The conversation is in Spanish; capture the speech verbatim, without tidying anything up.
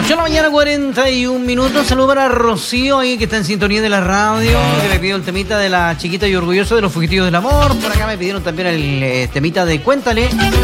ocho de la mañana, cuarenta y un minutos. Saludos para Rocío, ahí que está en sintonía de la radio, que me pidió el temita de la chiquita y orgulloso de los fugitivos del amor. Por acá me pidieron también el eh, temita de Cuéntale,